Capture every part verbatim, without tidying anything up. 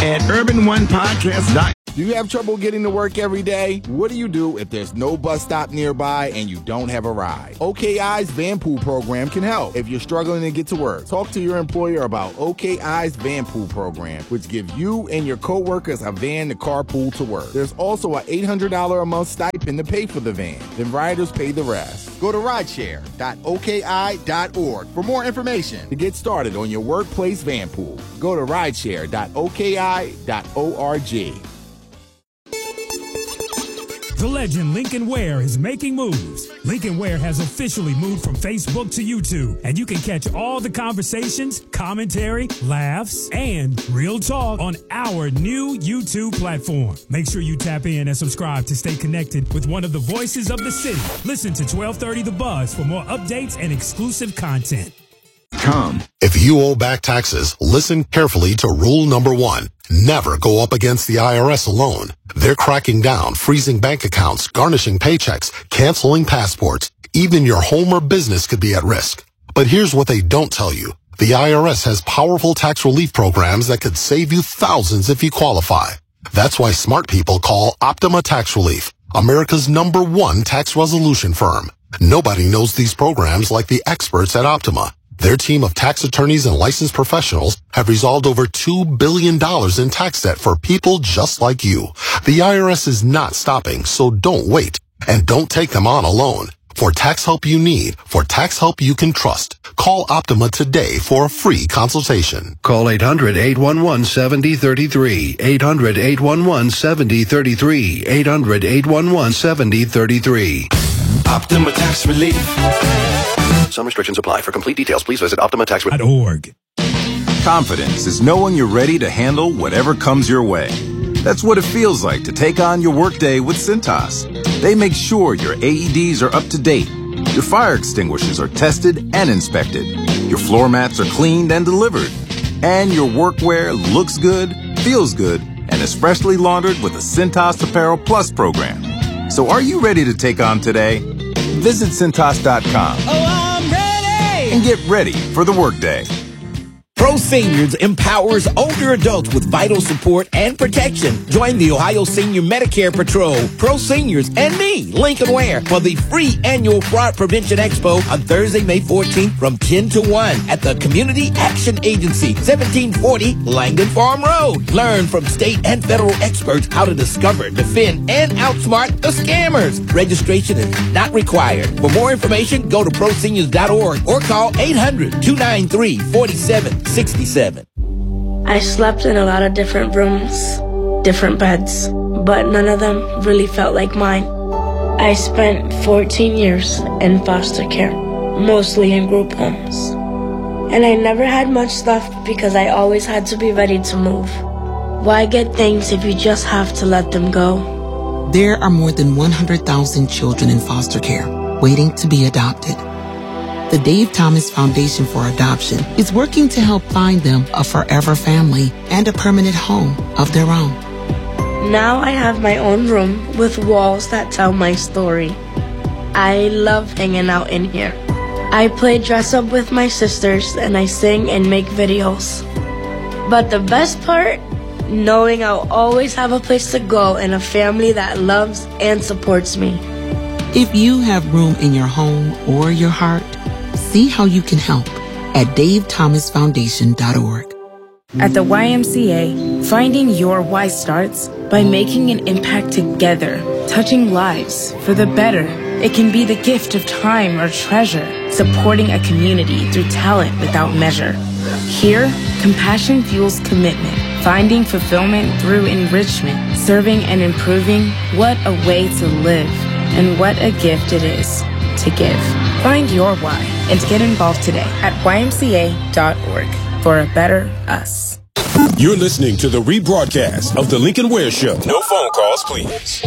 at urban one podcast dot com. Do you have trouble getting to work every day? What do you do if there's no bus stop nearby and you don't have a ride? O K I's Van Pool program can help. If you're struggling to get to work, talk to your employer about O K I's Van Pool program, which gives you and your coworkers a van to carpool to work. There's also an eight hundred dollars a month stipend to pay for the van. Then riders pay the rest. Go to rideshare dot O K I dot org for more information to get started on your workplace van pool. Go to rideshare dot O K I dot org. The legend Lincoln Ware is making moves. Lincoln Ware has officially moved from Facebook to YouTube, and you can catch all the conversations, commentary, laughs, and real talk on our new YouTube platform. Make sure you tap in and subscribe to stay connected with one of the voices of the city. Listen to twelve thirty The Buzz for more updates and exclusive content. Come. If you owe back taxes, listen carefully to rule number one. Never go up against the I R S alone. They're cracking down, freezing bank accounts, garnishing paychecks, canceling passports. Even your home or business could be at risk. But here's what they don't tell you. The I R S has powerful tax relief programs that could save you thousands if you qualify. That's why smart people call Optima Tax Relief, America's number one tax resolution firm. Nobody knows these programs like the experts at Optima. Their team of tax attorneys and licensed professionals have resolved over two billion dollars in tax debt for people just like you. The I R S is not stopping, so don't wait. And don't take them on alone. For tax help you need, for tax help you can trust, call Optima today for a free consultation. Call eight hundred, eight one one, seven zero three three, eight hundred, eight one one, seven zero three three, eight hundred, eight one one, seven zero three three. Optima Tax Relief. Some restrictions apply. For complete details, please visit optima tax relief dot org. Confidence is knowing you're ready to handle whatever comes your way. That's what it feels like to take on your workday with Cintas. They make sure your A E Ds are up to date, your fire extinguishers are tested and inspected, your floor mats are cleaned and delivered, and your workwear looks good, feels good, and is freshly laundered with the Cintas Apparel Plus program. So are you ready to take on today? Visit Cintas dot com. Oh, I'm ready! And get ready for the workday. Pro Seniors empowers older adults with vital support and protection. Join the Ohio Senior Medicare Patrol, Pro Seniors, and me, Lincoln Ware, for the free annual Fraud Prevention Expo on Thursday, May fourteenth from ten to one at the Community Action Agency, seventeen forty Langdon Farm Road. Learn from state and federal experts how to discover, defend, and outsmart the scammers. Registration is not required. For more information, go to pro seniors dot org or call eight hundred, two nine three, four seven sixty-seven. I slept in a lot of different rooms, different beds, but none of them really felt like mine. I spent fourteen years in foster care, mostly in group homes. And I never had much stuff because I always had to be ready to move. Why get things if you just have to let them go? There are more than one hundred thousand children in foster care waiting to be adopted. The Dave Thomas Foundation for Adoption is working to help find them a forever family and a permanent home of their own. Now I have my own room with walls that tell my story. I love hanging out in here. I play dress up with my sisters and I sing and make videos. But the best part? Knowing I'll always have a place to go and a family that loves and supports me. If you have room in your home or your heart, see how you can help at dave thomas foundation dot org. At the Y M C A, finding your why starts by making an impact together, touching lives for the better. It can be the gift of time or treasure, supporting a community through talent without measure. Here, compassion fuels commitment, finding fulfillment through enrichment, serving and improving. What a way to live, and what a gift it is to give. Find your why and get involved today at Y M C A dot org for a better us. You're listening to the rebroadcast of The Lincoln Ware Show. No phone calls, please.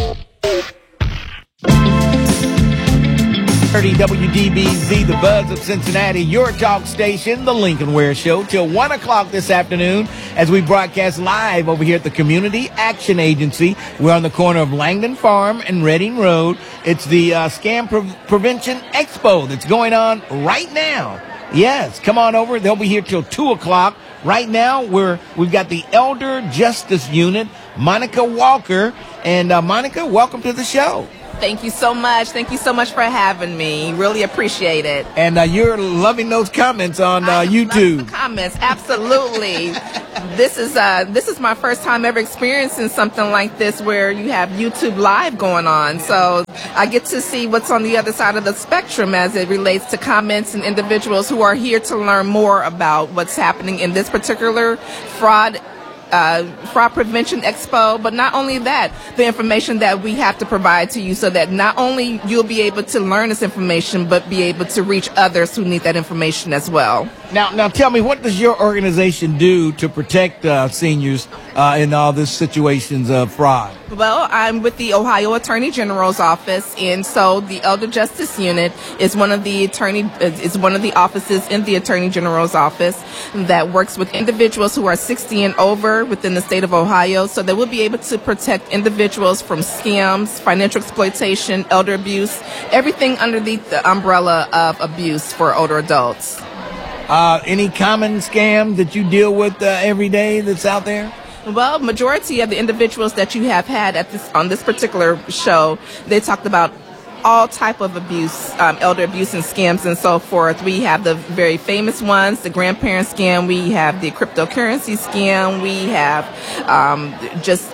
thirty W D B Z, the Buzz of Cincinnati, your talk station, The Lincoln Ware Show, till one o'clock this afternoon as we broadcast live over here at the Community Action Agency. We're on the corner of Langdon Farm and Reading Road. It's the uh, Scam Pre- Prevention Expo that's going on right now. Yes, come on over. They'll be here till two o'clock. right now we're we've got the Elder Justice Unit, Monica Walker, and uh, Monica, welcome to the show. Thank you so much. Thank you so much for having me. Really appreciate it. And uh, you're loving those comments on uh, YouTube. Love the comments, absolutely. This is uh, this is my first time ever experiencing something like this, where you have YouTube Live going on. So I get to see what's on the other side of the spectrum as it relates to comments and individuals who are here to learn more about what's happening in this particular fraud Uh, fraud prevention expo. But not only that, the information that we have to provide to you, so that not only you'll be able to learn this information, but be able to reach others who need that information as well. Now, now tell me, what does your organization do to protect uh, seniors uh, in all these situations of fraud? Well, I'm with the Ohio Attorney General's office, and so the Elder Justice Unit is one of the attorney is one of the offices in the Attorney General's office that works with individuals who are sixty and over within the state of Ohio, so that we'll be able to protect individuals from scams, financial exploitation, elder abuse, everything underneath the umbrella of abuse for older adults. Uh, any common scam that you deal with uh, every day that's out there? Well, majority of the individuals that you have had at this on this particular show, they talked about all type of abuse, um, elder abuse and scams and so forth. We have the very famous ones, the grandparent scam. We have the cryptocurrency scam. We have um, just,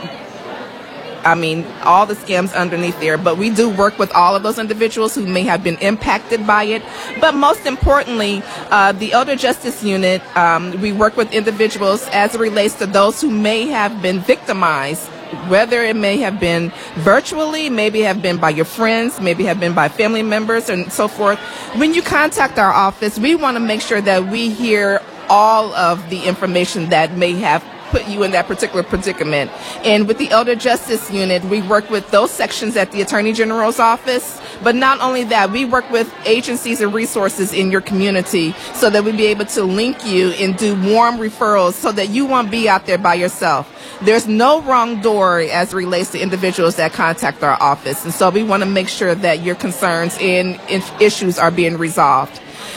I mean, all the scams underneath there. But we do work with all of those individuals who may have been impacted by it. But most importantly, uh, the Elder Justice Unit, um, we work with individuals as it relates to those who may have been victimized, whether it may have been virtually, maybe have been by your friends, maybe have been by family members and so forth. When you contact our office, we want to make sure that we hear all of the information that may have put you in that particular predicament. And with the Elder Justice Unit, we work with those sections at the Attorney General's office. But not only that, we work with agencies and resources in your community so that we be able to link you and do warm referrals so that you won't be out there by yourself. There's no wrong door as it relates to individuals that contact our office. And so we want to make sure that your concerns and issues are being resolved.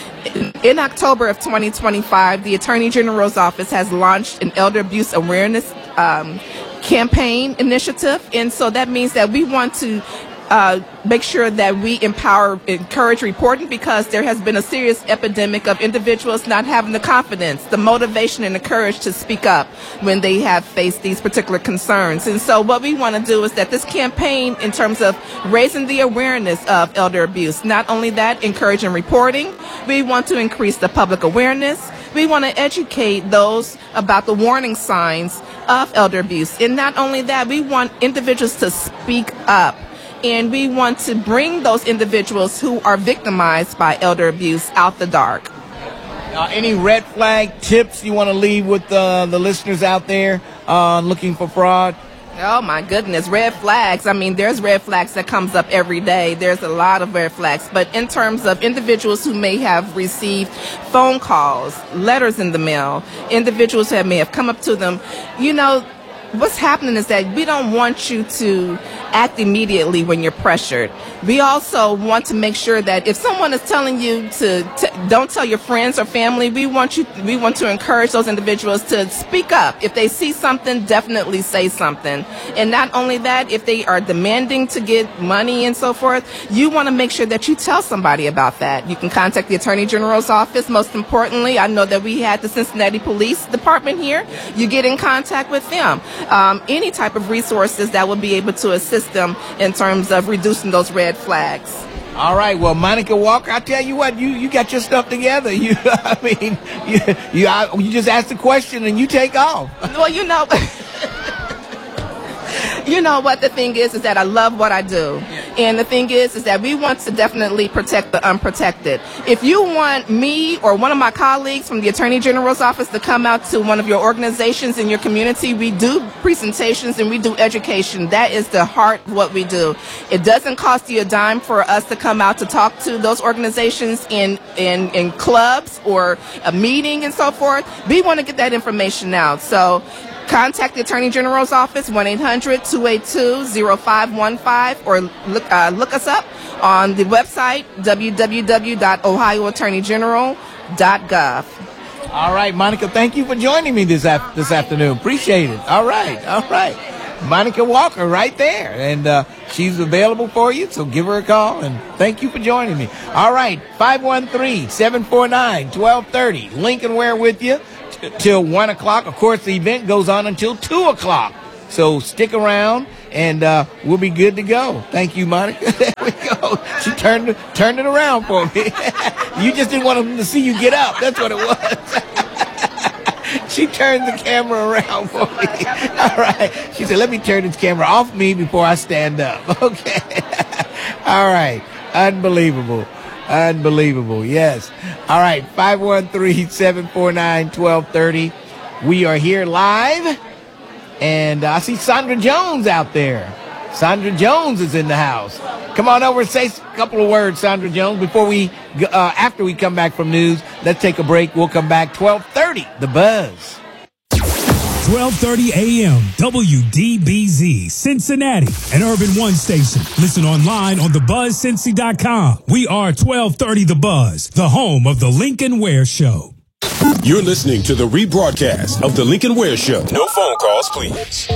In October of twenty twenty-five, the Attorney General's office has launched an elder abuse awareness um, campaign initiative. And so that means that we want to uh, make sure that we empower, encourage reporting, because there has been a serious epidemic of individuals not having the confidence, the motivation, and the courage to speak up when they have faced these particular concerns. And so what we want to do is that this campaign, in terms of raising the awareness of elder abuse, not only that, encouraging reporting, we want to increase the public awareness. We want to educate those about the warning signs of elder abuse. And not only that, we want individuals to speak up. And we want to bring those individuals who are victimized by elder abuse out the dark. Uh, any red flag tips you want to leave with uh, the listeners out there uh, looking for fraud? Oh my goodness, red flags. I mean, there's red flags that comes up every day. There's a lot of red flags. But in terms of individuals who may have received phone calls, letters in the mail, individuals that may have come up to them, you know, what's happening is that we don't want you to act immediately when you're pressured. We also want to make sure that if someone is telling you to, to don't tell your friends or family, we want you we want to encourage those individuals to speak up. If they see something, definitely say something. And not only that, if they are demanding to get money and so forth, you want to make sure that you tell somebody about that. You can contact the Attorney General's office. Most importantly, I know that we had the Cincinnati Police Department here. You get in contact with them. Um, any type of resources that will be able to assist them in terms of reducing those red flags. All right. Well, Monica Walker, I tell you what, you, you got your stuff together. You, I mean, you you, I, you just ask the question and you take off. Well, you know, you know what the thing is, is that I love what I do. And the thing is, is that we want to definitely protect the unprotected. If you want me or one of my colleagues from the Attorney General's office to come out to one of your organizations in your community, we do presentations and we do education. That is the heart of what we do. It doesn't cost you a dime for us to come out to talk to those organizations in, in, in clubs or a meeting and so forth. We want to get that information out. So contact the Attorney General's office, one eight hundred, two eight two, zero five one five, or look, uh, look us up on the website, w w w dot ohio attorney general dot gov. All right, Monica, thank you for joining me this af- this afternoon. Appreciate it. All right, all right. Monica Walker right there, and uh, she's available for you, so give her a call, and thank you for joining me. All right, five one three, seven four nine, one two three zero. Lincoln Ware with you t- till one o'clock. Of course, the event goes on until two o'clock, so stick around, and uh, we'll be good to go. Thank you, Monica. There we go. She turned, turned it around for me. You just didn't want them to see you get up. That's what it was. She turned the camera around for me. All right. She said, let me turn this camera off me before I stand up. Okay. All right. Unbelievable. Unbelievable. Yes. All right. five one three, seven four nine, one two three zero. We are here live. And uh, I see Sandra Jones out there. Sandra Jones is in the house. Come on over and say a couple of words, Sandra Jones, before we, uh, after we come back from news. Let's take a break. We'll come back twelve thirty, The Buzz. twelve thirty a.m. W D B Z, Cincinnati, an Urban One station. Listen online on the buzz cincy dot com. We are twelve thirty The Buzz, the home of the Lincoln Ware Show. You're listening to the rebroadcast of the Lincoln Ware Show. No phone calls, please.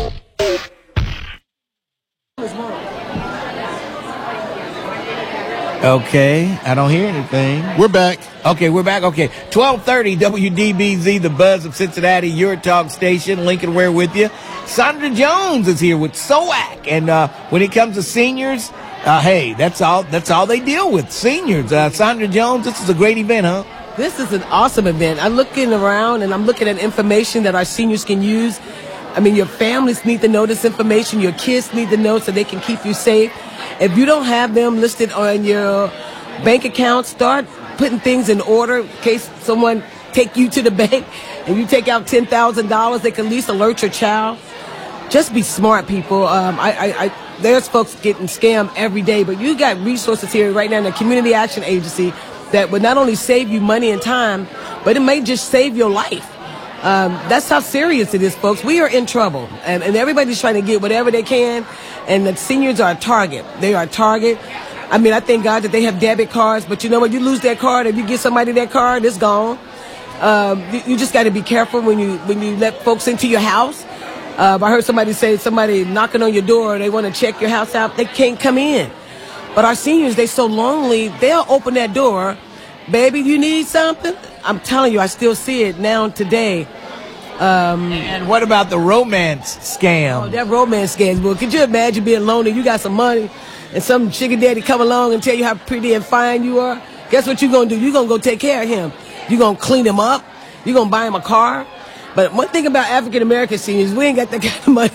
Okay, I don't hear anything. We're back. Okay, we're back. Okay, twelve thirty W D B Z, the Buzz of Cincinnati, your talk station. Lincoln Ware with you. Sandra Jones is here with S O A C, and uh, when it comes to seniors, uh, hey, that's all. That's all they deal with. Seniors. Uh, Sandra Jones, this is a great event, huh? This is an awesome event. I'm looking around and I'm looking at information that our seniors can use. I mean, your families need to know this information. Your kids need to know so they can keep you safe. If you don't have them listed on your bank account, start putting things in order in case someone take you to the bank and you take out ten thousand dollars. They can at least alert your child. Just be smart, people. Um, I, I, I, there's folks getting scammed every day, but you got resources here right now in the Community Action Agency that would not only save you money and time, but it may just save your life. Um, that's how serious it is, folks. We are in trouble, and, and everybody's trying to get whatever they can, and the seniors are a target. They are a target. I mean, I thank God that they have debit cards, but you know what? You lose that card, if you give somebody that card, it's gone. Um, you, you just got to be careful when you when you let folks into your house. Uh, I heard somebody say somebody knocking on your door, they want to check your house out, they can't come in. But our seniors, they're so lonely, they'll open that door. Baby, you need something? I'm telling you, I still see it now today. Um, and what about the romance scam? Oh, that romance scam. Well, could you imagine being lonely? You got some money, and some sugar daddy come along and tell you how pretty and fine you are. Guess what you're going to do? You're going to go take care of him. You're going to clean him up. You're going to buy him a car. But one thing about African-American seniors, we ain't got that kind of money.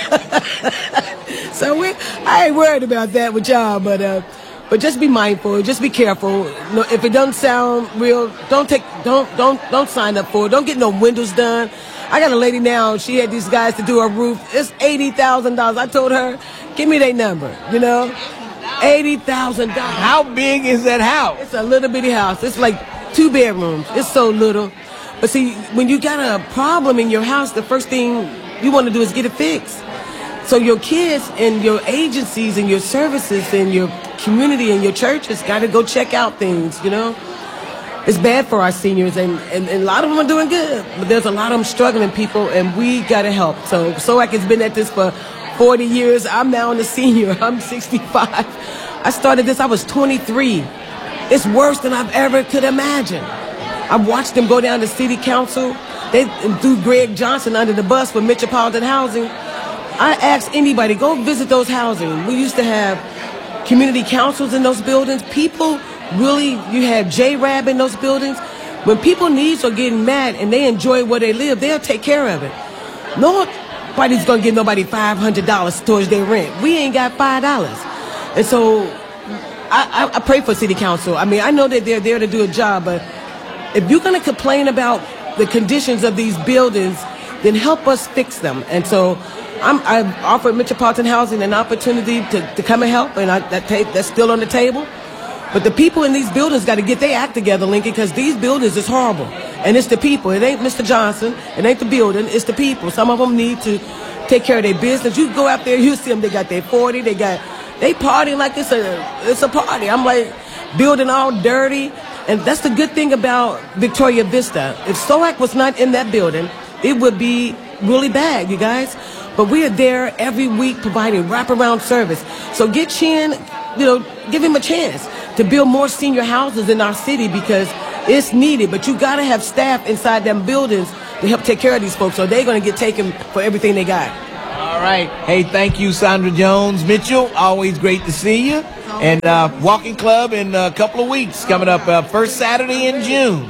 So we, I ain't worried about that with y'all, but uh, but just be mindful, just be careful. You know, if it doesn't sound real, don't take, don't don't don't sign up for it. Don't get no windows done. I got a lady now. She had these guys to do her roof. It's eighty thousand dollars. I told her, give me their number. You know, eighty thousand dollars. How big is that house? It's a little bitty house. It's like two bedrooms. It's so little. But see, when you got a problem in your house, the first thing you want to do is get it fixed. So your kids and your agencies and your services and your community and your churches got to go check out things, you know. It's bad for our seniors, and, and, and a lot of them are doing good, but there's a lot of them struggling, people, and we got to help. So S O A C has been at this for forty years. I'm now a senior. I'm sixty-five. I started this, I was twenty-three. It's worse than I've ever could imagine. I've watched them go down to city council. They threw Greg Johnson under the bus for Metropolitan Housing. I asked anybody, go visit those housing. We used to have community councils in those buildings. People really, you have J R A B in those buildings. When people needs are getting mad and they enjoy where they live, they'll take care of it. Nobody's going to give nobody five hundred dollars towards their rent. We ain't got five dollars. And so I, I, I pray for city council. I mean, I know that they're there to do a job, but if you're going to complain about the conditions of these buildings, then help us fix them. And so I'm, I've offered Metropolitan Housing an opportunity to, to come and help, and I, that ta- that's still on the table. But the people in these buildings got to get their act together, Lincoln, because these buildings is horrible. And it's the people. It ain't Mister Johnson. It ain't the building. It's the people. Some of them need to take care of their business. You go out there, you see them. They got their forty. They got they partying like it's a it's a party. I'm like, building all dirty. And that's the good thing about Victoria Vista. If SOAC was not in that building, it would be really bad, you guys. But we are there every week providing wraparound service. So get Chin, you know, give him a chance to build more senior houses in our city because it's needed. But you got to have staff inside them buildings to help take care of these folks, so they're going to get taken for everything they got. All right. Hey, thank you, Sandra Jones Mitchell. Always great to see you. And uh, Walking Club in a couple of weeks coming up, uh, first Saturday in June.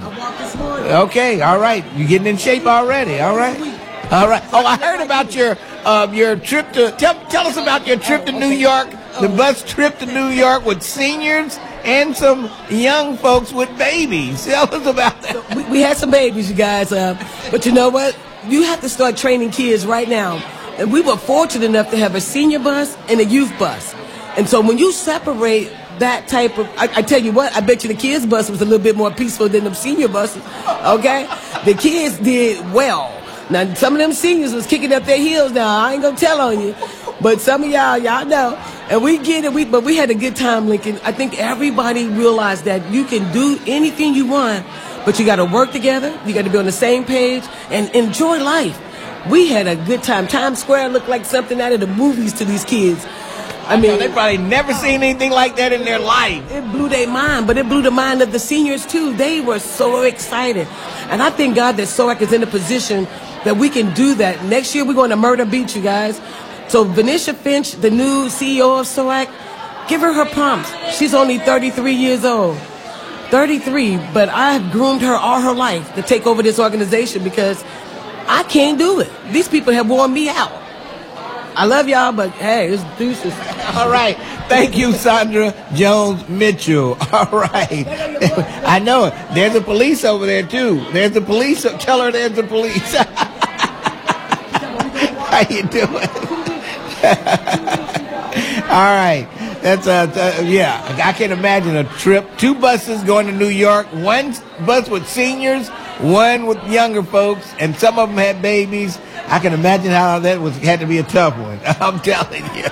Okay, all right. You're getting in shape already. All right. All right. Oh, I heard about your uh, your trip to, tell, tell us about your trip to New York, the bus trip to New York with seniors and some young folks with babies. Tell us about that. So we, we had some babies, you guys. Uh, but you know what? You have to start training kids right now. And we were fortunate enough to have a senior bus and a youth bus. And so when you separate that type of, I, I tell you what, I bet you the kids' bus was a little bit more peaceful than the senior buses, okay? The kids did well. Now, some of them seniors was kicking up their heels now. I ain't going to tell on you. But some of y'all, y'all know. And we get it, we, but we had a good time, Lincoln. I think everybody realized that you can do anything you want, but you got to work together. You got to be on the same page and enjoy life. We had a good time. Times Square looked like something out of the movies to these kids. I mean, they probably never seen anything like that in their life. It blew their mind, but it blew the mind of the seniors too. They were so excited. And I thank God that SOAC is in a position that we can do that. Next year, we're going to Myrtle Beach, you guys. So Venetia Finch, the new C E O of SOAC, give her her prompts. She's only thirty-three years old. thirty-three, but I have groomed her all her life to take over this organization because I can't do it. These people have worn me out. I love y'all, but hey, it's deuces. All right. Thank you, Sandra Jones Mitchell. All right. I know it. There's a police over there, too. There's a police. Tell her there's a police. How you doing? All right. That's a, uh, yeah, I can imagine a trip. Two buses going to New York. One bus with seniors, one with younger folks, and some of them had babies. I can imagine how that was had to be a tough one. I'm telling you.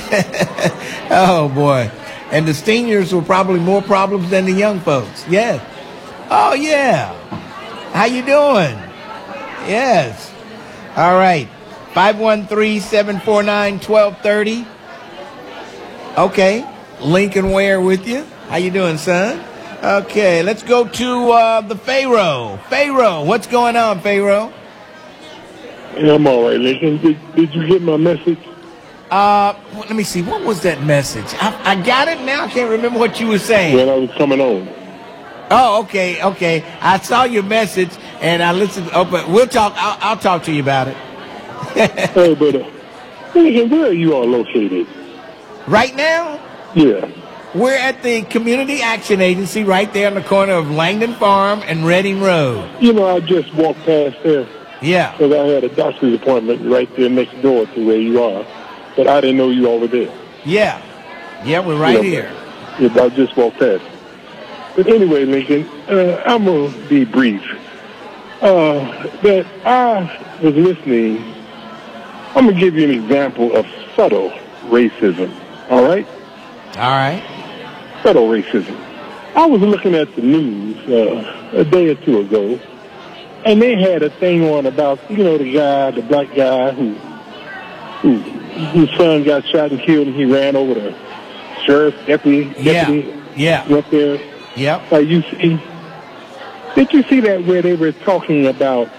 Oh, boy. And the seniors were probably more problems than the young folks. Yes. Oh, yeah. How you doing? Yes. All right. five one three, seven four nine, one two three zero. Okay. Lincoln Ware with you. How you doing, son? Okay. Let's go to uh, the Pharaoh. Pharaoh, what's going on, Pharaoh? Yeah, I'm all right, Lincoln. Did, did you get my message? Uh, let me see. What was that message? I, I got it now. I can't remember what you were saying. When I was coming on. Oh, okay, okay. I saw your message, and I listened. Oh, but we'll talk. I'll, I'll talk to you about it. Hey, but uh, Lincoln, where are you all located? Right now? Yeah. We're at the Community Action Agency right there on the corner of Langdon Farm and Reading Road. You know, I just walked past there. Yeah. Because I had a doctor's appointment right there next door to where you are. But I didn't know you over there. Yeah. Yeah, we're right you know, here. Yeah, I just walked past. But anyway, Lincoln, uh, I'm going to be brief. Uh, that I was listening. I'm going to give you an example of subtle racism. All right? All right. Subtle racism. I was looking at the news uh, a day or two ago, and they had a thing on about, you know, the guy, the black guy who, who whose son got shot and killed, and he ran over the sheriff, deputy, deputy. Yeah. Yeah. Up there. Yep. Uh, you see, did you see that where they were talking about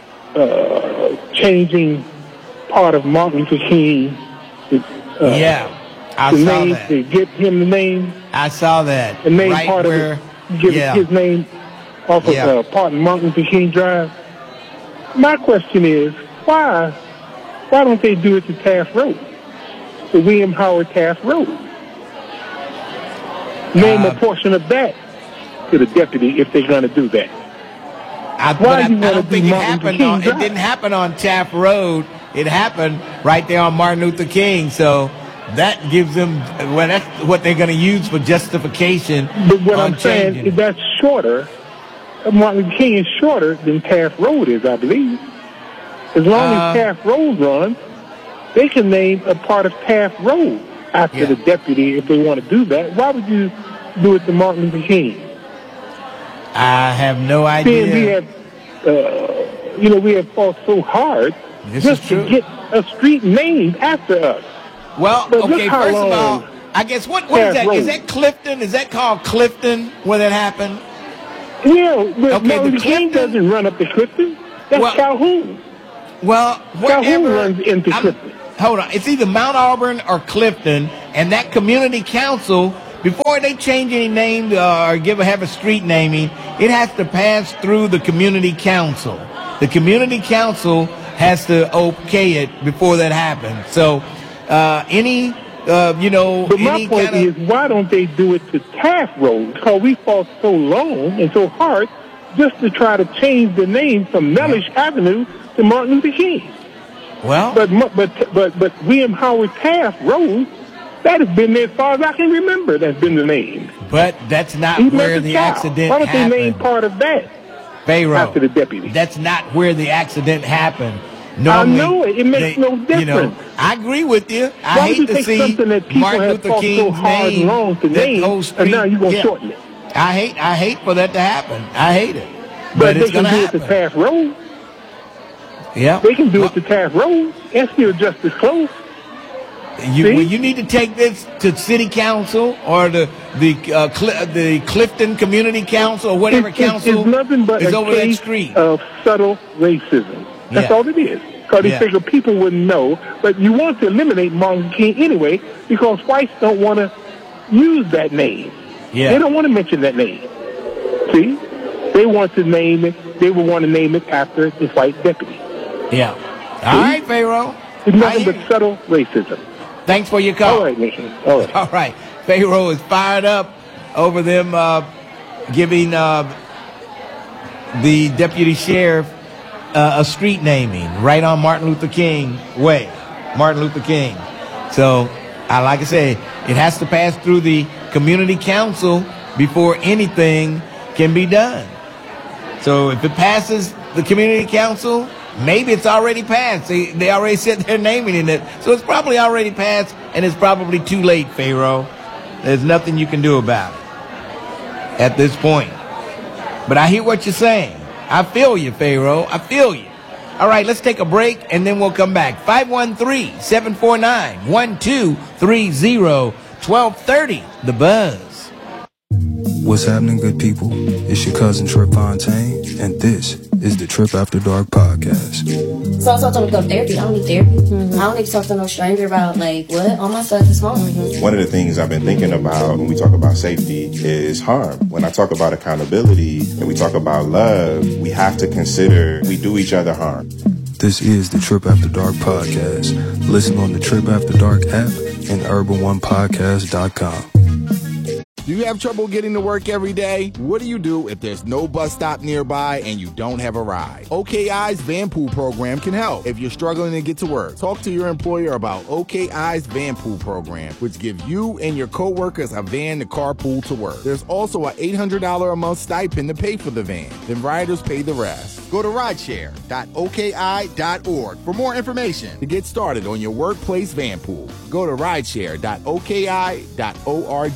uh, changing part of Martin Luther King? Uh, yeah. I the saw name, that. to get him the name. I saw that. The name right part where, of it. Give yeah. his name off of yeah. uh, part of Martin Luther King Drive. My question is, why, why don't they do it to Taft Road, to William Howard Taft Road? Name uh, a portion of that to the deputy if they're going to do that. I, why I, do you I don't think do it happened. On, it didn't happen on Taft Road. It happened right there on Martin Luther King. So that gives them, well, that's what they're going to use for justification. But what on I'm saying changing. is that's shorter. Martin Luther King is shorter than Taft Road is, I believe. As long uh, as Taft Road runs, they can name a part of Taft Road after yeah. the deputy if they want to do that. Why would you do it to Martin Luther King? I have no idea. Then we have, uh, you know, we have fought so hard this just to get a street named after us. Well, but okay, first of all, I guess, what, what is that? Road. Is that Clifton? Is that called Clifton where that happened? Yeah, but okay, no, the the King doesn't run up to Clifton. That's well, Calhoun. Well, whatever. Calhoun runs into I'm, Clifton. Hold on. It's either Mount Auburn or Clifton, and that community council, before they change any name uh, or give a, have a street naming, it has to pass through the community council. The community council has to okay it before that happens. So uh, any, uh, you know, but any my point kind of, is, why don't they do it to Taft Road? Because we fought so long and so hard just to try to change the name from Mellish yeah. Avenue to Martin Luther King. Well, but but but but William Howard Taft Road, that has been there as far as I can remember. That's been the name. But that's not Even where the child. accident Why don't happened. they name part of that? Pharaoh. After the deputy. That's not where the accident happened. Normally, I know it. It makes they, no difference. You know, I agree with you. I Why hate you to take see something that people Martin have Luther fought King's so hard name, and long to that name, whole street, and now you're gonna yeah. shorten it. I hate. I hate for that to happen. I hate it. But, But it's they can gonna do happen. it to Taft Road. Yeah, they can do well, it to Taft Road. That's still just as close. You, well, you need to take this to City Council or the the uh, Cl- the Clifton Community Council or whatever it's, council it's nothing but is a over case that street of subtle racism. That's yeah. all it is. Because yeah. they figure people wouldn't know. But you want to eliminate Martin Luther King anyway because whites don't want to use that name. Yeah. They don't want to mention that name. See? They want to name it. They would want to name it after the white deputy. Yeah. All See? right, Pharaoh. It's nothing but subtle racism. Thanks for your call. All right, Nation. All right. All right. Pharaoh is fired up over them uh, giving uh, the deputy sheriff uh, a street naming right on Martin Luther King Way. Martin Luther King. So, I like I say, it has to pass through the community council before anything can be done. So, if it passes the community council, maybe it's already passed. They, they already said they're naming it. So it's probably already passed, and it's probably too late, Pharaoh. There's nothing you can do about it at this point. But I hear what you're saying. I feel you, Pharaoh. I feel you. All right, let's take a break, and then we'll come back. five one three, seven four nine, one two three zero, twelve thirty, The Buzz. What's happening, good people? It's your cousin Trip Fontaine, and this is the Trip After Dark podcast. So I told them to go to therapy. I don't need therapy. Mm-hmm. I don't need to talk to no stranger about, like, what? All my stuff is small. Mm-hmm. One of the things I've been thinking about when we talk about safety is harm. When I talk about accountability and we talk about love, we have to consider we do each other harm. This is the Trip After Dark podcast. Listen on the Trip After Dark app and urban one podcast dot com. Do you have trouble getting to work every day? What do you do if there's no bus stop nearby and you don't have a ride? O K I's Van Pool program can help. If you're struggling to get to work, talk to your employer about O K I's Van Pool program, which gives you and your coworkers a van to carpool to work. There's also an eight hundred dollars a month stipend to pay for the van. Then riders pay the rest. Go to rideshare dot O K I dot org for more information to get started on your workplace van pool. Go to rideshare dot O K I dot org.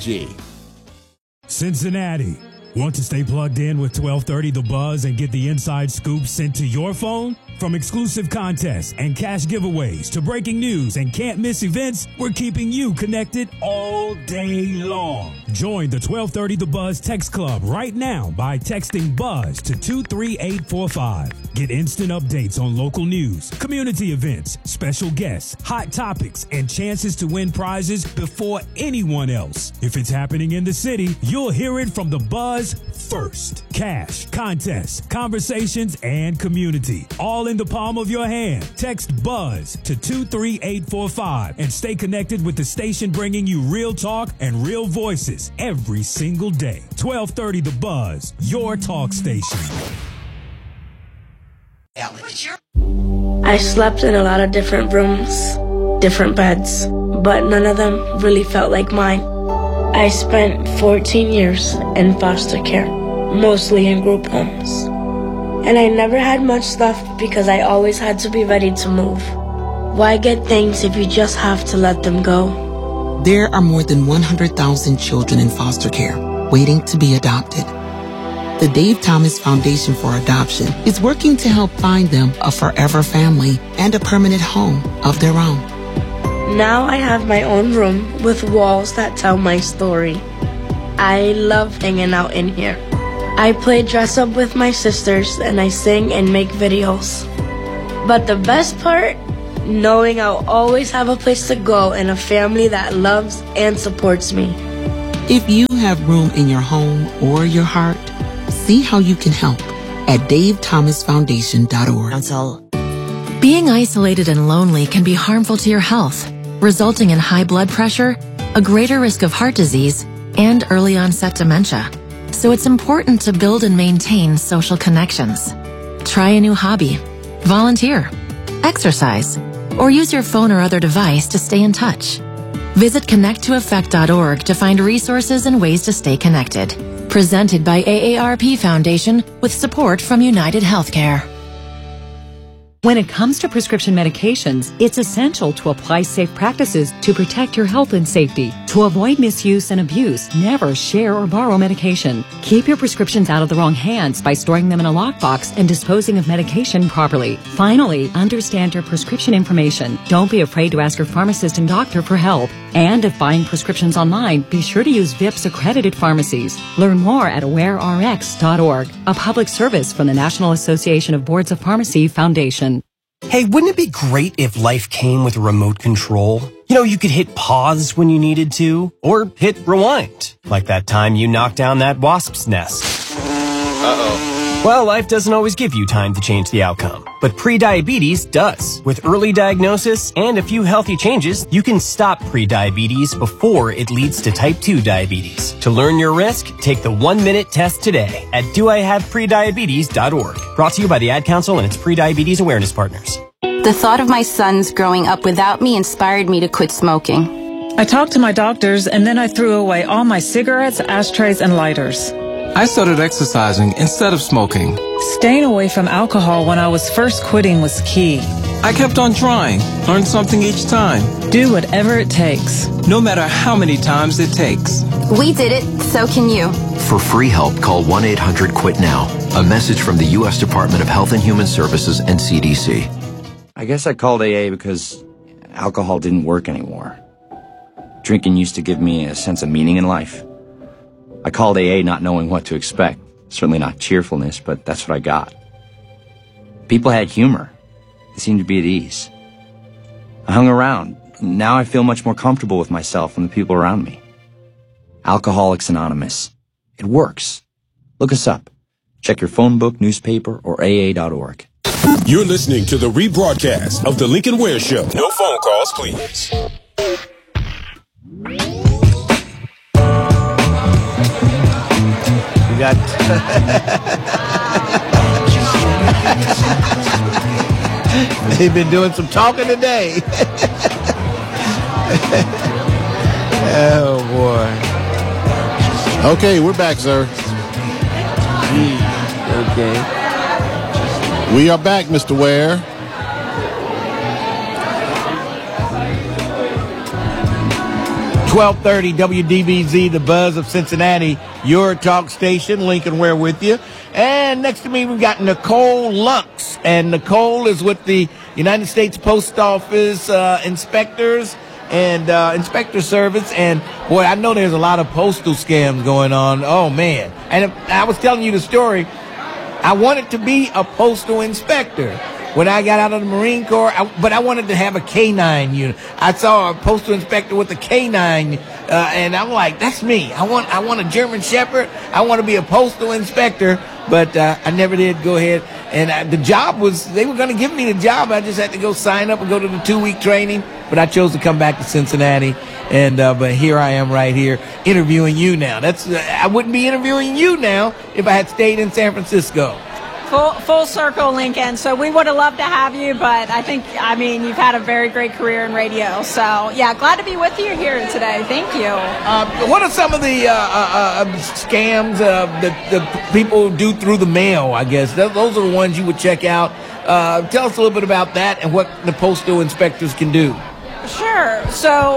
Cincinnati. Want to stay plugged in with twelve thirty The Buzz and get the inside scoop sent to your phone? From exclusive contests and cash giveaways to breaking news and can't miss events, we're keeping you connected all day long. Join the twelve thirty The Buzz text club right now by texting BUZZ to two three eight four five. Get instant updates on local news, community events, special guests, hot topics, and chances to win prizes before anyone else. If it's happening in the city, you'll hear it from The Buzz first. Cash, contests, conversations, and community. All in the palm of your hand. Text BUZZ to two three eight four five and stay connected with the station bringing you real talk and real voices every single day. twelve thirty The Buzz, your talk station. I slept in a lot of different rooms, different beds, but none of them really felt like mine. I spent fourteen years in foster care, mostly in group homes. And I never had much stuff because I always had to be ready to move. Why get things if you just have to let them go? There are more than one hundred thousand children in foster care waiting to be adopted. The Dave Thomas Foundation for Adoption is working to help find them a forever family and a permanent home of their own. Now I have my own room with walls that tell my story. I love hanging out in here. I play dress up with my sisters and I sing and make videos. But the best part, knowing I'll always have a place to go and a family that loves and supports me. If you have room in your home or your heart, see how you can help at dave thomas foundation dot org. Being isolated and lonely can be harmful to your health, resulting in high blood pressure, a greater risk of heart disease, and early onset dementia. So it's important to build and maintain social connections. Try a new hobby, volunteer, exercise, or use your phone or other device to stay in touch. Visit connect to effect dot org to find resources and ways to stay connected. Presented by A A R P Foundation with support from United Healthcare. When it comes to prescription medications, it's essential to apply safe practices to protect your health and safety. To avoid misuse and abuse, never share or borrow medication. Keep your prescriptions out of the wrong hands by storing them in a lockbox and disposing of medication properly. Finally, understand your prescription information. Don't be afraid to ask your pharmacist and doctor for help. And if buying prescriptions online, be sure to use V I P S accredited pharmacies. Learn more at aware R X dot org, a public service from the National Association of Boards of Pharmacy Foundation. Hey, wouldn't it be great if life came with a remote control? You know, you could hit pause when you needed to, or hit rewind, like that time you knocked down that wasp's nest. Uh-oh. Well, life doesn't always give you time to change the outcome, but prediabetes does. With early diagnosis and a few healthy changes, you can stop prediabetes before it leads to type two diabetes. To learn your risk, take the one-minute test today at do I have prediabetes dot org. Brought to you by the Ad Council and its prediabetes awareness partners. The thought of my sons growing up without me inspired me to quit smoking. I talked to my doctors, and then I threw away all my cigarettes, ashtrays, and lighters. I started exercising instead of smoking. Staying away from alcohol when I was first quitting was key. I kept on trying, learned something each time. Do whatever it takes. No matter how many times it takes. We did it, so can you. For free help, call one eight hundred quit now. A message from the U S Department of Health and Human Services and C D C. I guess I called A A because alcohol didn't work anymore. Drinking used to give me a sense of meaning in life. I called A A not knowing what to expect. Certainly not cheerfulness, but that's what I got. People had humor. They seemed to be at ease. I hung around. Now I feel much more comfortable with myself and the people around me. Alcoholics Anonymous. It works. Look us up. Check your phone book, newspaper, or A A dot org. You're listening to the rebroadcast of The Lincoln Ware Show. No phone calls, please. We got... They've been doing some talking today. Oh, boy. Okay, we're back, sir. Okay. We are back, Mister Ware. twelve thirty W D B Z, the buzz of Cincinnati, your talk station. Lincoln Ware with you. And next to me, we've got Nicole Lux. And Nicole is with the United States Post Office uh, inspectors and uh, inspector service. And, boy, I know there's a lot of postal scams going on. Oh, man. And if, I was telling you the story. I wanted to be a postal inspector when I got out of the Marine Corps, I, but I wanted to have a K nine unit. I saw a postal inspector with a K nine, uh, and I'm like, that's me. I want I want a German Shepherd. I want to be a postal inspector, but uh, I never did go ahead. And I, the job was, they were going to give me the job. I just had to go sign up and go to the two-week training, but I chose to come back to Cincinnati. And uh, but here I am right here interviewing you now. That's uh, I wouldn't be interviewing you now if I had stayed in San Francisco. Full, full circle, Lincoln. So we would have loved to have you, but I think, I mean, you've had a very great career in radio. So, yeah, glad to be with you here today. Thank you. Uh, what are some of the uh, uh, uh, scams uh, that the people do through the mail, I guess? Those are the ones you would check out. Uh, tell us a little bit about that and what the postal inspectors can do. Sure. So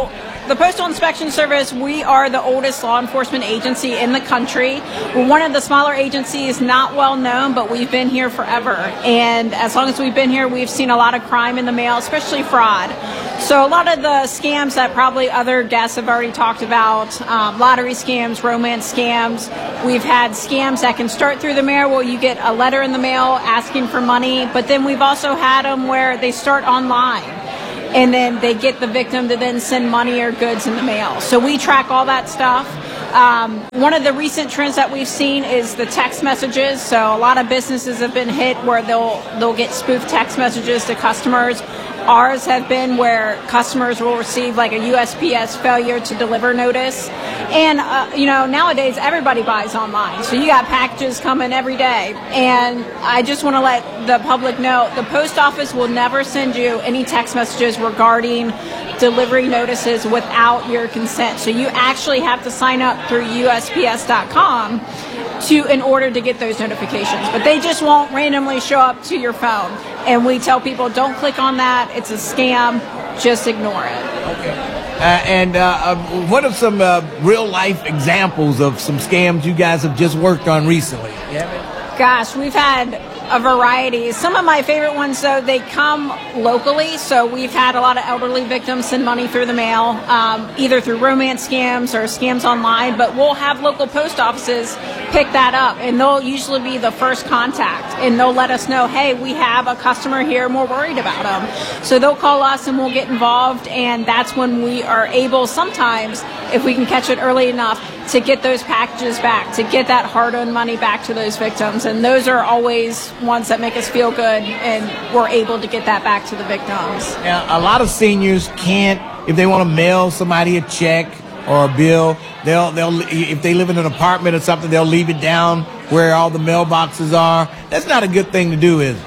the Postal Inspection Service, we are the oldest law enforcement agency in the country. We're one of the smaller agencies, not well known, but we've been here forever. And as long as we've been here, we've seen a lot of crime in the mail, especially fraud. So a lot of the scams that probably other guests have already talked about, um, lottery scams, romance scams. We've had scams that can start through the mail where you get a letter in the mail asking for money, but then we've also had them where they start online and then they get the victim to then send money or goods in the mail. So we track all that stuff. Um, one of the recent trends that we've seen is the text messages. So a lot of businesses have been hit where they'll they'll get spoofed text messages to customers. Ours have been where customers will receive like a U S P S failure to deliver notice. And, uh, you know, nowadays everybody buys online. So you got packages coming every day. And I just want to let the public know the post office will never send you any text messages regarding delivery notices without your consent. So you actually have to sign up through U S P S dot com to in order to get those notifications. But they just won't randomly show up to your phone. And we tell people, don't click on that. It's a scam. Just ignore it. Okay. Uh, and uh, uh, what are some uh, real-life examples of some scams you guys have just worked on recently? Yeah. Gosh, we've had a variety. Some of my favorite ones, though, they come locally. So we've had a lot of elderly victims send money through the mail, um, either through romance scams or scams online. But we'll have local post offices pick that up, and they'll usually be the first contact, and they'll let us know, hey, we have a customer here and we're worried about them. So they'll call us and we'll get involved, and that's when we are able sometimes, if we can catch it early enough, to get those packages back, to get that hard-earned money back to those victims. And those are always ones that make us feel good, and we're able to get that back to the victims. Now, a lot of seniors can't, if they want to mail somebody a check or a bill, they'll they'll if they live in an apartment or something, they'll leave it down where all the mailboxes are. That's not a good thing to do, is it?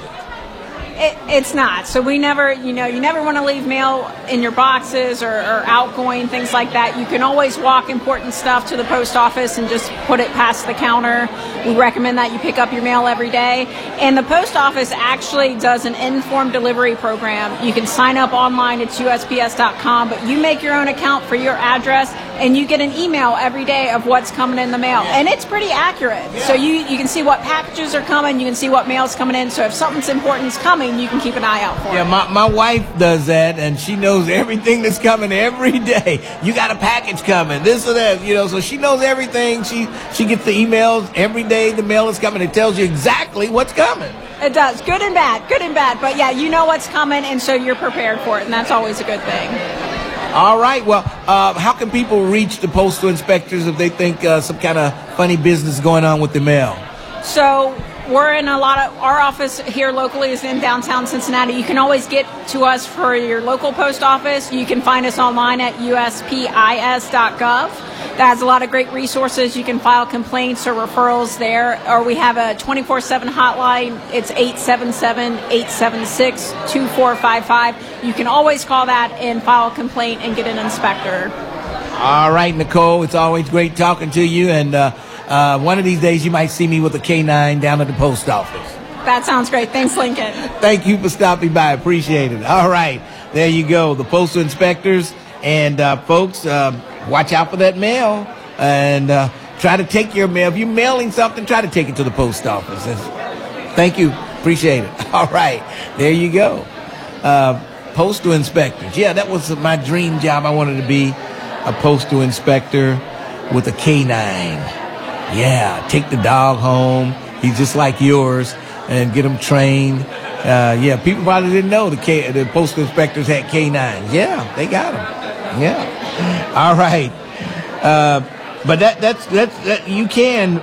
It, it's not. So we never, you know, you never want to leave mail in your boxes or, or outgoing, things like that. You can always walk important stuff to the post office and just put it past the counter. We recommend that you pick up your mail every day. And the post office actually does an informed delivery program. You can sign up online at U S P S dot com, but you make your own account for your address, and you get an email every day of what's coming in the mail. And it's pretty accurate. So you, you can see what packages are coming, you can see what mail's coming in. So if something's important is coming, you can keep an eye out for yeah, it. my, my wife does that, and she knows everything that's coming every day. You got a package coming, this or that, you know, so she knows everything. She she gets the emails every day. The mail is coming. It tells you exactly what's coming. It does. Good and bad. Good and bad. But, yeah, you know what's coming, and so you're prepared for it, and that's always a good thing. All right. Well, uh, how can people reach the postal inspectors if they think uh, some kind of funny business going on with the mail? So we're in a lot of, our office here locally is in downtown Cincinnati. You can always get to us for your local post office. You can find us online at U S P I S dot gov. That has a lot of great resources. You can file complaints or referrals there. Or we have a twenty-four seven hotline. It's eight seven seven, eight seven six, two four five five. You can always call that and file a complaint and get an inspector. All right, Nicole, it's always great talking to you. And uh, uh, one of these days you might see me with a K nine down at the post office. That sounds great. Thanks, Lincoln. Thank you for stopping by. Appreciate it. All right, there you go. The postal inspectors. And, uh, folks, uh, watch out for that mail, and uh, try to take your mail. If you're mailing something, try to take it to the post office. That's, thank you. Appreciate it. All right. There you go. Uh, postal inspectors. Yeah, that was my dream job. I wanted to be a postal inspector with a K nine. Yeah, take the dog home. He's just like yours, and get him trained. Uh, yeah, people probably didn't know the, K, the postal inspectors had K nines. Yeah, they got them. Yeah. All right. Uh, but that that's that's that you can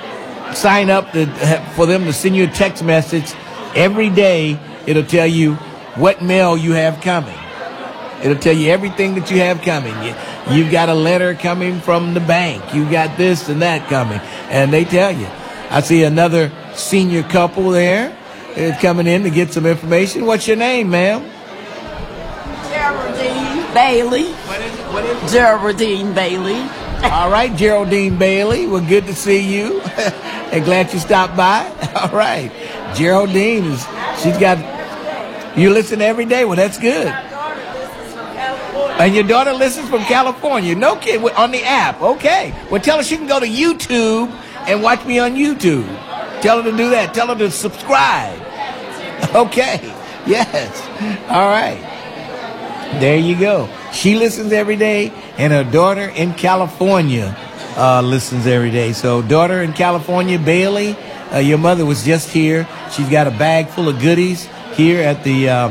sign up to, for them to send you a text message every day. It'll tell you what mail you have coming. It'll tell you everything that you have coming. You, you've got a letter coming from the bank. You got this and that coming, and they tell you. I see another senior couple there is coming in to get some information. What's your name, ma'am? Geraldine Bailey. What is it? What is it? Geraldine Bailey. All right, Geraldine Bailey. Well, good to see you. And glad you stopped by. All right. Geraldine is, she's got, you listen every day. Well, that's good. And your daughter listens from California. No kid on the app. Okay. Well, tell her she can go to YouTube and watch me on YouTube. Tell her to do that. Tell her to subscribe. Okay. Yes. All right. There you go. She listens every day, and her daughter in California uh, listens every day. So, daughter in California, Bailey, uh, your mother was just here. She's got a bag full of goodies here at the uh,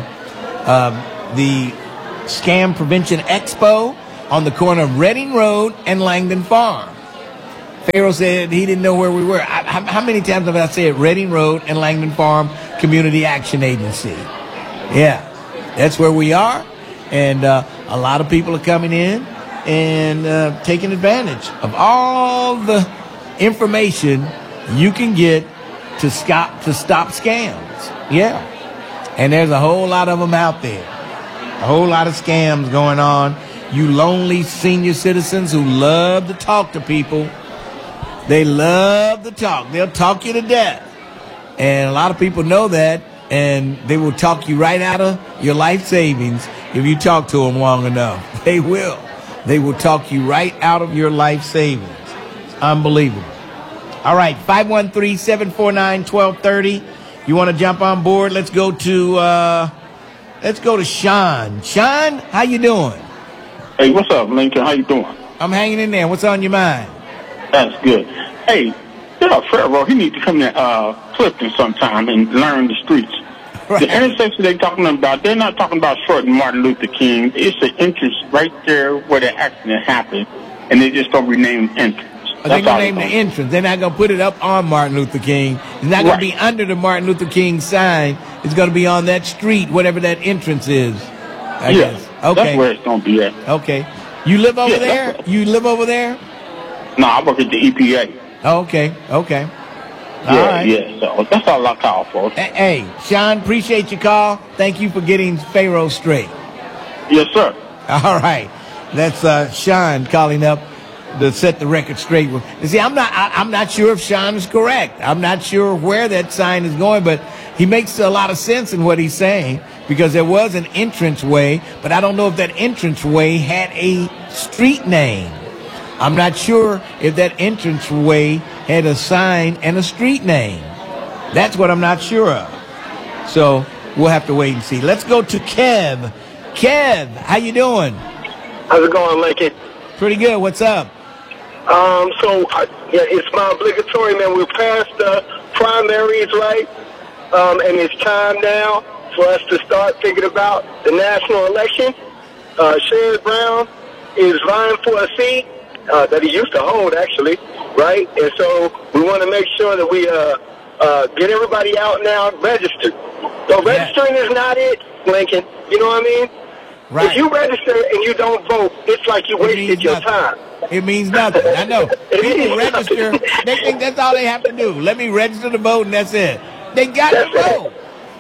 uh, the Scam Prevention Expo on the corner of Reading Road and Langdon Farm. Pharaoh said he didn't know where we were. I, how, how many times have I said Reading Road and Langdon Farm Community Action Agency? Yeah, that's where we are. And uh, a lot of people are coming in and uh, taking advantage of all the information you can get to stop to stop scams. Yeah, and there's a whole lot of them out there. A whole lot of scams going on. You lonely senior citizens who love to talk to people. They love to talk. They'll talk you to death. And a lot of people know that, and they will talk you right out of your life savings if you talk to them long enough. They will. They will talk you right out of your life savings. It's unbelievable. All right, five one three, seven four nine, one two three zero. You want to jump on board? Let's go to uh, let's go to Sean. Sean, how you doing? Hey, what's up, Lincoln? How you doing? I'm hanging in there. What's on your mind? That's good. Hey, yeah, Pharaoh, he needs to come to uh, Clifton sometime and learn the streets. Right. The intersection they're talking about, they're not talking about short and Martin Luther King. It's the entrance right there where the accident happened, and they just don't rename the entrance. They're going to name the entrance. They're not going to put it up on Martin Luther King. It's not going Right. to be under the Martin Luther King sign. It's going to be on that street, whatever that entrance is. I Yeah, guess. Okay. that's where it's going to be at. Okay. You live over Yeah, there? that's- You live over there? No, I work at the E P A. Oh, okay. Okay. All Yeah, right. yeah. So that's all I call for. Hey, hey, Sean, appreciate your call. Thank you for getting Pharaoh straight. Yes, sir. All right. That's uh, Sean calling up to set the record straight. You see, I'm not I, I'm not sure if Sean is correct. I'm not sure where that sign is going, but he makes a lot of sense in what he's saying because there was an entranceway, but I don't know if that entranceway had a street name. I'm not sure if that entranceway had a sign and a street name. That's what I'm not sure of. So we'll have to wait and see. Let's go to Kev. Kev, how you doing? How's it going, Lincoln? Pretty good. What's up? Um, so, uh, yeah, it's my obligatory, man. We're past the primaries, right? Um, and it's time now for us to start thinking about the national election. Uh, Sherrod Brown is vying for a seat uh, that he used to hold, actually, right? And so we want to make sure that we uh, uh, get everybody out now registered. So registering is not it, Lincoln. You know what I mean? Right. If you register and you don't vote, it's like you wasted your time. It means nothing. I know. People register. They think that's all they have to do. Let me register to vote, and that's it. They got to vote.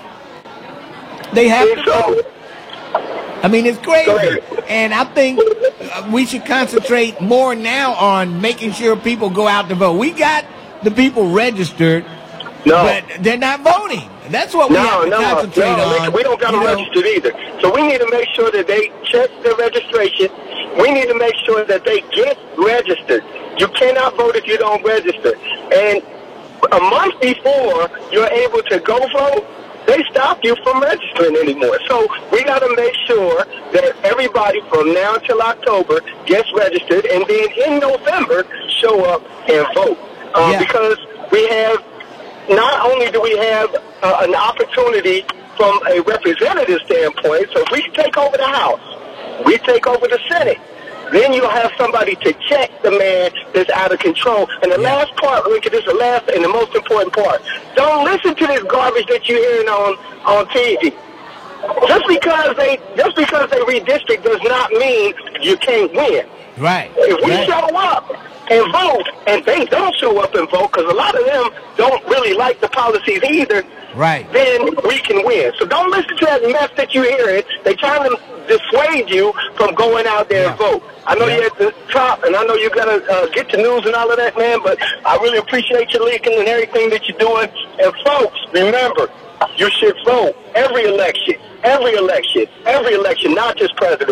They have to vote. I mean, it's crazy. And I think uh, we should concentrate more now on making sure people go out to vote. We got the people registered, no. but they're not voting. That's what we no, have to no, concentrate no, on. Lincoln, we don't got you them know. registered either. So we need to make sure that they check their registration. We need to make sure that they get registered. You cannot vote if you don't register. And a month before you're able to go vote, they stop you from registering anymore. So we got to make sure that everybody from now until October gets registered, and then in November show up and vote. Uh, Yeah. Because we have, not only do we have uh, an opportunity from a representative standpoint, so if we take over the House, we take over the Senate, then you'll have somebody to check the man that's out of control. And the last part, Lincoln, is the last and the most important part. Don't listen to this garbage that you're hearing on, on T V. Just because they just because they redistrict does not mean you can't win. Right. If we right. show up and vote, and they don't show up and vote, because a lot of them don't really like the policies either, right. then we can win. So don't listen to that mess that you're hearing. They're trying to dissuade you from going out there yeah. and vote. I know yeah. you're at the top, and I know you got to uh, get the news and all of that, man, but I really appreciate you, Lincoln, and everything that you're doing. And folks, remember, you should vote every election, every election, every election, not just president.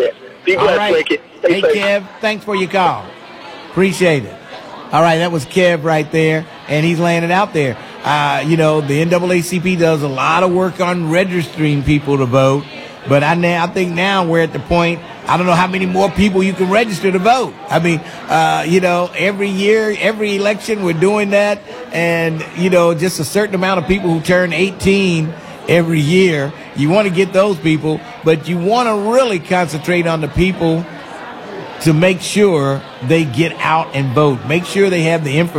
Be All blessed, right. Lincoln. Stay Hey, safe. Kev, thanks for your call. Appreciate it. All right, that was Kev right there, and he's laying it out there. Uh, you know, the N double A C P does a lot of work on registering people to vote, but I, now, I think now we're at the point, I don't know how many more people you can register to vote. I mean, uh, you know, every year, every election, we're doing that, and, you know, just a certain amount of people who turn eighteen every year. You want to get those people, but you want to really concentrate on the people to make sure they get out and vote. Make sure they have the information.